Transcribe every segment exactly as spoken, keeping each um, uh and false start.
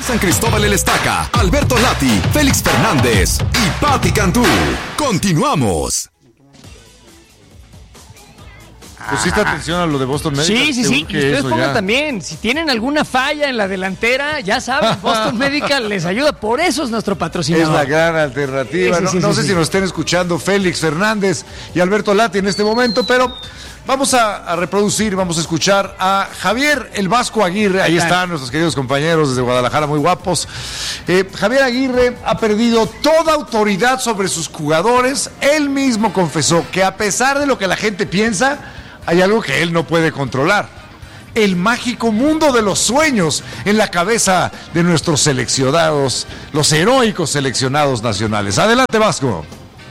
San Cristóbal El Estaca, Alberto Lati, Félix Fernández y Pati Cantú. Continuamos. ¿Pusiste atención a lo de Boston Medical? Sí, sí, sí. Y ustedes pongan ya. también, si tienen alguna falla en la delantera, ya saben, Boston Medical les ayuda. Por eso es nuestro patrocinador. Es la gran alternativa. Sí, sí, no sí, no sí, sé sí. si nos estén escuchando Félix Fernández y Alberto Lati en este momento, pero vamos a, a reproducir, vamos a escuchar a Javier el Vasco Aguirre. Ahí están nuestros queridos compañeros desde Guadalajara, muy guapos. Eh, Javier Aguirre ha perdido toda autoridad sobre sus jugadores. Él mismo confesó que a pesar de lo que la gente piensa, hay algo que él no puede controlar. El mágico mundo de los sueños en la cabeza de nuestros seleccionados, los heroicos seleccionados nacionales. Adelante, Vasco.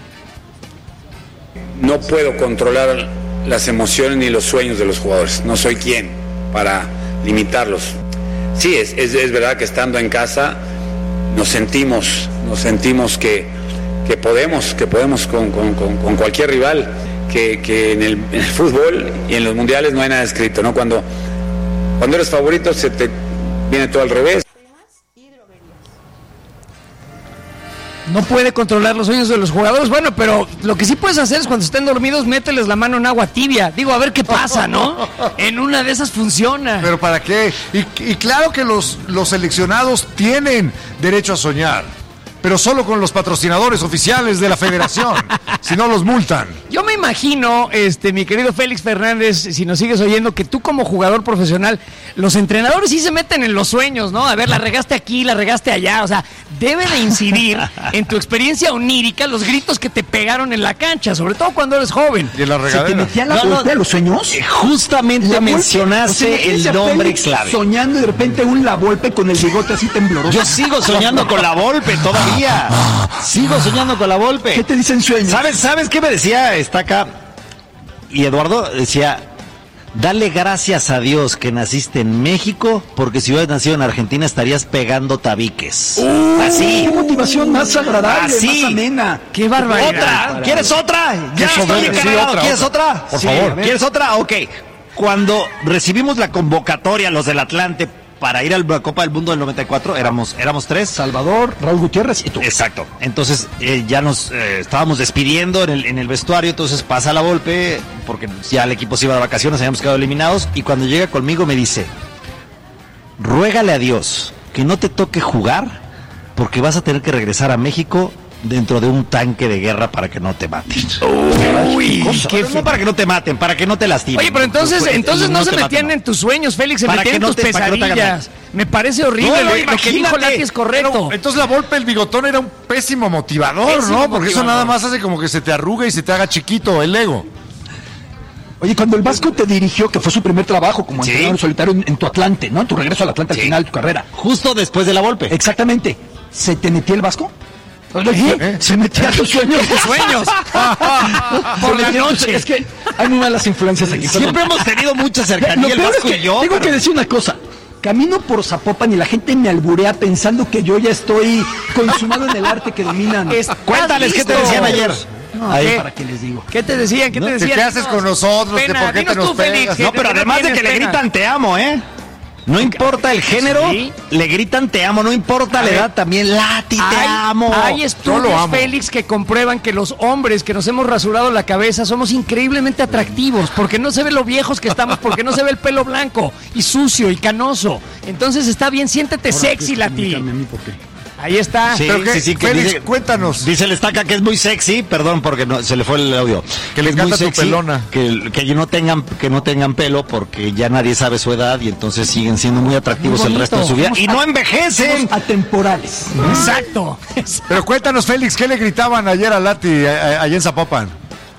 No puedo controlar las emociones ni los sueños de los jugadores. No soy quien para limitarlos. Sí, es, es, es verdad que estando en casa nos sentimos, nos sentimos que, que podemos, que podemos con, con, con, con cualquier rival. Que, que en, el, en el fútbol y en los mundiales no hay nada escrito, ¿no? Cuando, cuando eres favorito se te viene todo al revés. No puede controlar los sueños de los jugadores. Bueno, pero lo que sí puedes hacer es cuando estén dormidos, mételes la mano en agua tibia. Digo, a ver qué pasa, ¿no? En una de esas funciona. ¿Pero para qué? Y, y claro que los, los seleccionados tienen derecho a soñar, pero solo con los patrocinadores oficiales de la federación. Si no, los multan. Yo me imagino, este, mi querido Félix Fernández, si nos sigues oyendo, que tú como jugador profesional, los entrenadores sí se meten en los sueños, ¿no? A ver, la regaste aquí, la regaste allá. O sea, debe de incidir en tu experiencia onírica los gritos que te pegaron en la cancha, sobre todo cuando eres joven. Y en la regadera. ¿Se te metía la No, golpe no, a los sueños? Eh, Justamente La Volpe, mencionaste o sea, imagínense el a nombre Félix clave. soñando y de repente un La Volpe con el bigote así tembloroso. Yo sigo soñando con la Volpe todavía. Sigo soñando con la Volpe. ¿Qué te dicen sueños? ¿Sabes, ¿Sabes qué me decía Estaca? Y Eduardo decía, dale gracias a Dios que naciste en México, porque si hubieras nacido en Argentina estarías pegando tabiques. Uh, Así. ¡Qué motivación más agradable, Así. más amena! ¡Qué barbaridad! ¿Otra? ¿Quieres otra? Qué Ya estoy soberbio. Sí, encargado. otra, ¿Quieres otra. otra? Por Sí, favor. a ver. ¿Quieres otra? Ok. Cuando recibimos la convocatoria, los del Atlante, para ir a la Copa del Mundo del noventa y cuatro, éramos, éramos tres. Salvador, Raúl Gutiérrez y tú. Exacto. Entonces eh, ya nos eh, estábamos despidiendo en el, en el vestuario, entonces pasa la Volpe, porque ya el equipo se iba de vacaciones, habíamos quedado eliminados, y cuando llega conmigo me dice, ruégale a Dios que no te toque jugar, porque vas a tener que regresar a México dentro de un tanque de guerra para que no te maten. Uy, qué no para que no te maten, para que no te lastimen. Oye, pero entonces, Pues, entonces no, no se te metían maten, en tus sueños, Félix, se Para metían que en no tus te- para que no te hagan pesadillas. Me parece horrible. No, no, lo, lo que dijo imagínate. Lati es correcto. Pero, entonces la Volpe, el bigotón era un pésimo motivador, Pésimo ¿no? Porque eso motivador. nada más hace como que se te arruga y se te haga chiquito el ego. Oye, cuando el Vasco te dirigió, que fue su primer trabajo como Sí. entrenador solitario en, en tu Atlante, ¿no? En tu regreso al Atlante al Sí. final de tu carrera. Justo después de la Volpe. Exactamente. ¿Se te metía el Vasco? ¿Eh? Se metía a tus sueños. Tus sueños. Por la noche. Es que hay muy malas influencias aquí. Siempre hemos tenido mucha cercanía, Lo el peor es Vasco que y yo. tengo pero- que decir una cosa. Camino por Zapopan y la gente me alburea pensando que yo ya estoy consumado en el arte que dominan. Estás Cuéntales qué te listo. decían ayer. No, Ahí. ¿para qué les digo? ¿Qué te decían? ¿Qué te ¿Qué- decían? qué haces con nosotros? ¿Que Pena, por qué te dinos nos tú, Félix, pegas? que No, te- pero que no además de tienes que le pena. gritan te amo, ¿eh? No importa el género, Sí. le gritan te amo, no importa A la ver. edad, también Lati te Hay, amo. hay Yo lo estudios, amo. Félix, que comprueban que los hombres que nos hemos rasurado la cabeza somos increíblemente atractivos, porque no se ve lo viejos que estamos, porque no se ve el pelo blanco y sucio y canoso. Entonces está bien, siéntete sexy, Lati. Comunícame a mí, ¿por qué? Ahí está. Sí, ¿Pero qué? sí, sí, que Félix, dice- cuéntanos. Dice el Estaca que es muy sexy, perdón porque no, se le fue el audio. Que le es muy encanta tu sexy, pelona. Que, que no tengan, que no tengan pelo porque ya nadie sabe su edad y entonces siguen siendo muy atractivos Muy el resto de bonito. su vida Somos y no envejecen. Somos atemporales. Exacto. Pero cuéntanos, Félix, ¿qué le gritaban ayer a Lati a- a- allá en Zapopan?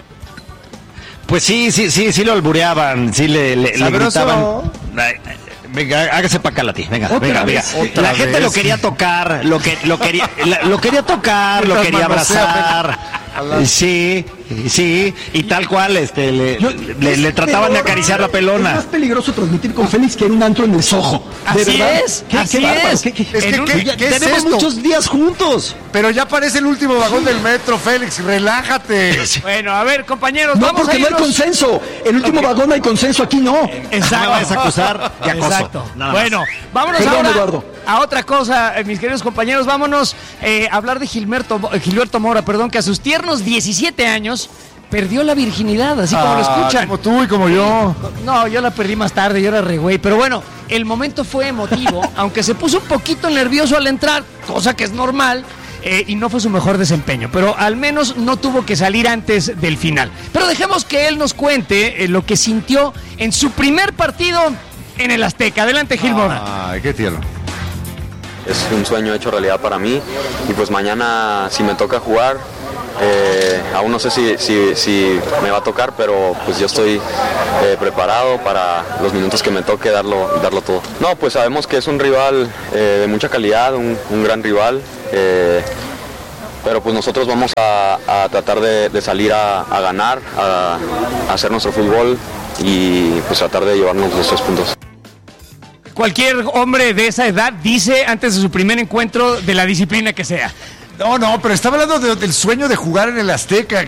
Pues sí, sí, sí, sí lo albureaban, sí le, le, le Sabroso. gritaban. Ay, ay, venga, hágase para acá, Lati, venga, Otra venga, vez, venga. otra La gente vez. lo quería tocar, lo que, lo quería, la- lo quería tocar, lo Mientras quería manosea, abrazar. a la- Sí, Sí, y tal cual, este, le, Yo- le, es le trataban de peor, acariciar la Es pelona. más peligroso transmitir con Félix que en un antro en el Soho. De Así verdad. es, Qué- así qué bárbaro, es. qué- qué- Es que, En un- ¿qué, Ya qué es tenemos esto? muchos días juntos. Pero ya parece el último vagón del metro, Félix, relájate. Bueno, a ver, compañeros, No, vamos a porque no hay irnos. consenso. El último vagón hay consenso, aquí no. Exacto. No me vayas a acusar de acoso. Exacto. Nada más. Bueno, vámonos Perdón, ahora Eduardo. a otra cosa, eh, mis queridos compañeros. Vámonos eh, a hablar de Gilberto, Mo- eh, Gilberto Mora, perdón, que a sus tiernos diecisiete años perdió la virginidad, así como lo Ah, escuchan. como tú y como yo. No, yo la perdí más tarde, yo era re güey. Pero bueno, el momento fue emotivo, aunque se puso un poquito nervioso al entrar, cosa que es normal, eh, y no fue su mejor desempeño. Pero al menos no tuvo que salir antes del final. Pero dejemos que él nos cuente eh, lo que sintió en su primer partido en el Azteca. Adelante, Gil Mora. Ay, qué tierno. Es un sueño hecho realidad para mí y pues mañana si me toca jugar, eh, aún no sé si, si, si me va a tocar, pero pues yo estoy eh, preparado para los minutos que me toque darlo, darlo todo. No, pues sabemos que es un rival eh, de mucha calidad, un, un gran rival, eh, pero pues nosotros vamos a, a tratar de, de salir a, a ganar, a, a hacer nuestro fútbol y pues tratar de llevarnos los tres puntos. Cualquier hombre de esa edad dice antes de su primer encuentro de la disciplina que sea. No, no, pero estaba hablando de- del sueño de jugar en el Azteca.